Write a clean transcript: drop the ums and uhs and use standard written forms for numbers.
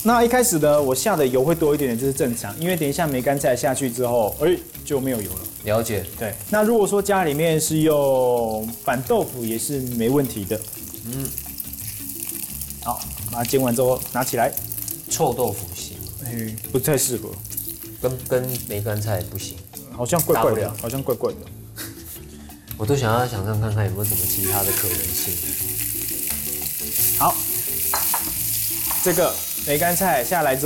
那一开始呢，我下的油会多一点点，这是正常，因为等一下梅干菜下去之后，就没有油了。 了解。 对，那如果说家里面是用板豆腐，也是没问题的。好，把它煎完之后拿起来。 臭豆腐行， 不太适合， 跟梅干菜不行， 好像怪怪的，好像怪怪的。 我都想象看看有没有什么其他的可能性。 好，这个梅干菜下来之后。